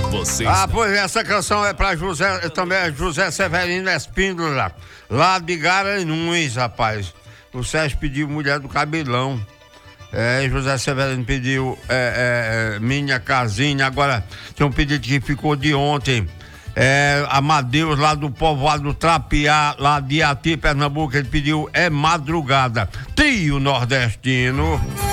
Você pois essa canção é pra José, também é José Severino Espíndola, lá de Garanhuns, rapaz. O Sérgio pediu Mulher do Cabelão. José Severino pediu Minha Casinha. Agora tem um pedido que ficou de ontem. Amadeus, lá do povoado do Trapiá, lá de Ati, Pernambuco, ele pediu Madrugada. Trio nordestino.